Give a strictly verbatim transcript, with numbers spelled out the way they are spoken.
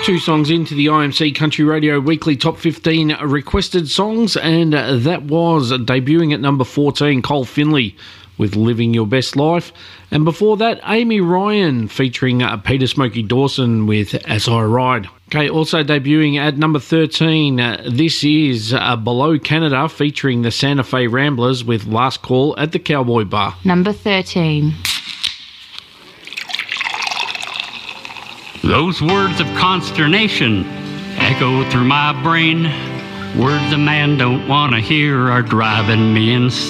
Two songs into the I M C Country Radio Weekly Top fifteen requested songs, and that was debuting at number fourteen, Cole Finley with Living Your Best Life. And before that, Amy Ryan featuring uh, Peter Smokey Dawson with As I Ride. Okay, also debuting at number thirteen, uh, this is uh, Below Canada featuring the Santa Fe Ramblers with Last Call at the Cowboy Bar. Number thirteen. Those words of consternation echo through my brain. Words a man don't want to hear are driving me insane.